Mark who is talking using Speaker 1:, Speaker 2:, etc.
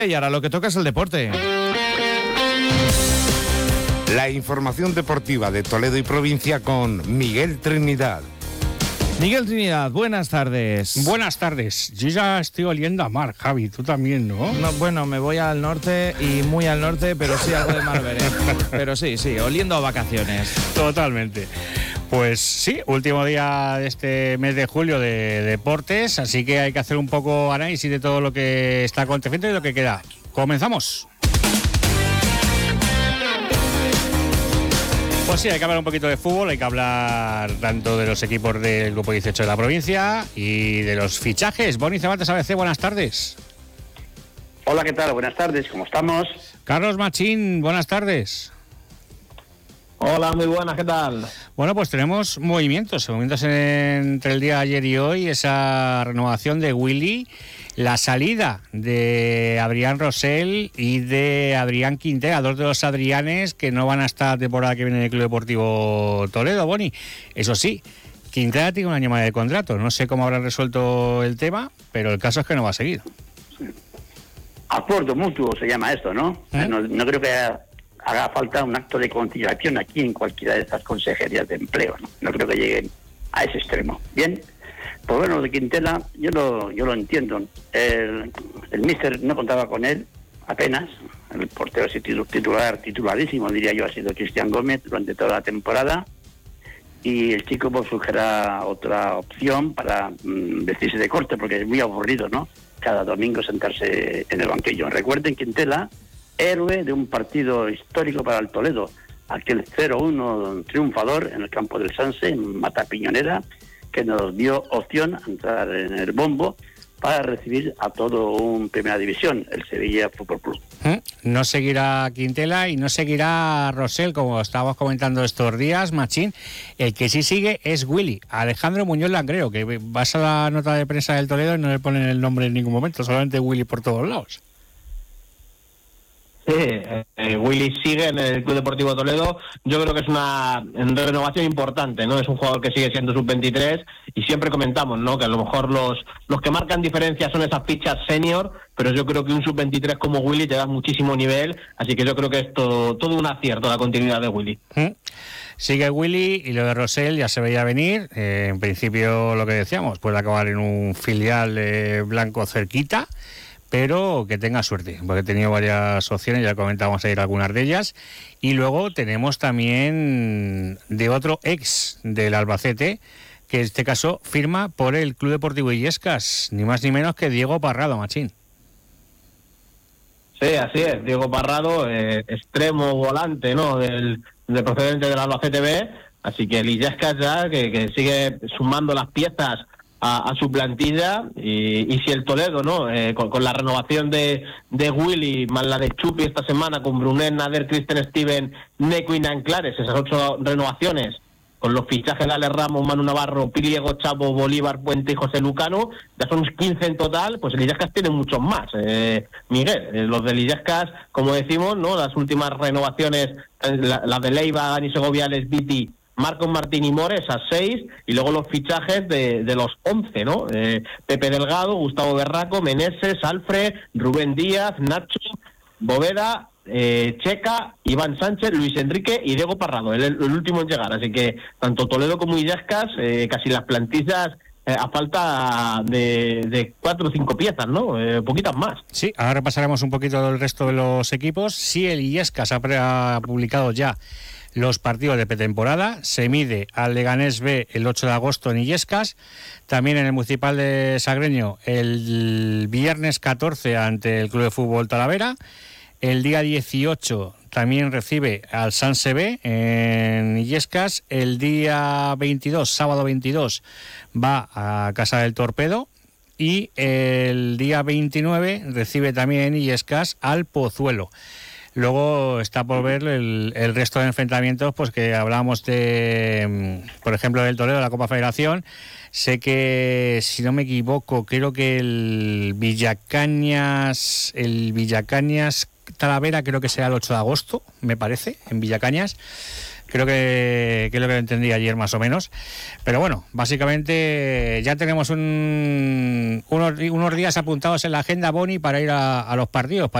Speaker 1: Y ahora lo que toca es el deporte.
Speaker 2: La información deportiva de Toledo y provincia con Miguel Trinidad.
Speaker 1: Miguel Trinidad, buenas tardes.
Speaker 3: Buenas tardes. Yo ya estoy oliendo a mar, Javi. Tú también, ¿no?
Speaker 1: No, bueno, me voy al norte y muy al norte, pero sí algo de mar veré. Pero sí, oliendo a vacaciones.
Speaker 3: Totalmente. Pues sí, último día de este mes de julio de deportes, así que hay que hacer un poco análisis de todo lo que está aconteciendo y lo que queda. ¡Comenzamos! Pues sí, hay que hablar un poquito de fútbol, hay que hablar tanto de los equipos del grupo 18 de la provincia y de los fichajes. Boni Cebaltes ABC, buenas tardes.
Speaker 4: Hola, ¿qué tal? Buenas tardes, ¿cómo estamos?
Speaker 3: Carlos Machín, buenas tardes.
Speaker 5: Hola, muy buenas, ¿qué tal?
Speaker 3: Bueno, pues tenemos movimientos entre el día de ayer y hoy, esa renovación de Willy, la salida de Adrián Rosell y de Adrián Quintela, dos de los Adrianes que no van a estar la temporada que viene en el Club Deportivo Toledo, Boni. Eso sí, Quintela tiene un año más de contrato, no sé cómo habrán resuelto el tema, pero el caso es que no va a seguir.
Speaker 4: Acuerdo mutuo se llama esto, ¿no? No creo que haga falta un acto de conciliación aquí en cualquiera de estas consejerías de empleo, no creo que lleguen a ese extremo. Bien, pues bueno, de Quintela yo lo entiendo. El míster no contaba con él apenas, el portero titularísimo, diría yo, ha sido Cristian Gómez durante toda la temporada, y el chico pues buscará otra opción para vestirse de corte, porque es muy aburrido, ¿no? Cada domingo sentarse en el banquillo. Recuerden, Quintela, héroe de un partido histórico para el Toledo, aquel 0-1 triunfador en el campo del Sanse, en Mata Piñonera, que nos dio opción a entrar en el bombo para recibir a todo un Primera División, el Sevilla Fútbol Club.
Speaker 3: No seguirá Quintela y no seguirá Rosell, como estábamos comentando estos días, Machín. El que sí sigue es Willy, Alejandro Muñoz Langreo, que vas a la nota de prensa del Toledo y no le ponen el nombre en ningún momento, solamente Willy por todos lados.
Speaker 5: Sí, Willy sigue en el Club Deportivo Toledo. Yo creo que es una renovación importante, ¿no? Es un jugador que sigue siendo sub-23 y siempre comentamos, ¿no? Que a lo mejor los que marcan diferencia son esas fichas senior, pero yo creo que un sub-23 como Willy te da muchísimo nivel, así que yo creo que es todo un acierto la continuidad de Willy.
Speaker 3: Sigue Willy y lo de Rosell ya se veía venir. En principio, lo que decíamos, puede acabar en un filial blanco cerquita, pero que tenga suerte, porque he tenido varias opciones, ya comentábamos ayer algunas de ellas. Y luego tenemos también de otro ex del Albacete, que en este caso firma por el Club Deportivo Illescas, ni más ni menos que Diego Parrado, Machín.
Speaker 5: Sí, así es, Diego Parrado, extremo volante, ¿no? Del procedente del Albacete B, así que el Illescas ya que sigue sumando las piezas a su plantilla, y si el Toledo, ¿no? Con la renovación de Willy, más la de Chupi esta semana, con Brunet, Nader, Kristen Steven, Neco y Nanclares, esas 8 renovaciones, con los fichajes de Ale Ramos, Manu Navarro, Piliego, Chavo, Bolívar, Puente y José Lucano, ya son 15 en total, pues el Illescas tiene muchos más, Miguel. Los del Illescas, como decimos, ¿no? Las últimas renovaciones, la de Leiva, Dani Segoviales, Viti, Marcos Martín y Mores a 6, y luego los fichajes de los 11, ¿no? Pepe Delgado, Gustavo Berraco, Meneses, Alfred, Rubén Díaz, Nacho, Boveda, Checa, Iván Sánchez, Luis Enrique y Diego Parrado, el último en llegar. Así que tanto Toledo como Illescas, casi las plantillas a falta de 4 o 5 piezas, ¿no? Poquitas más.
Speaker 3: Sí, ahora repasaremos un poquito el resto de los equipos. Sí, el Illescas ha publicado ya los partidos de pretemporada. Se mide al Leganés B el 8 de agosto en Illescas, también en el Municipal de Sagreño el viernes 14 ante el Club de Fútbol Talavera. El día 18 también recibe al Sanse B en Illescas. El día 22, sábado 22, va a Casa del Torpedo. Y el día 29 recibe también en Illescas al Pozuelo. Luego está por ver el resto de enfrentamientos, pues que hablábamos de, por ejemplo, del Toledo de la Copa Federación. Sé que, si no me equivoco, creo que el Villacañas Talavera creo que será el 8 de agosto, me parece, en Villacañas. Creo que es lo que entendí ayer más o menos. Pero bueno, básicamente ya tenemos unos días apuntados en la agenda, Boni, para ir a los partidos.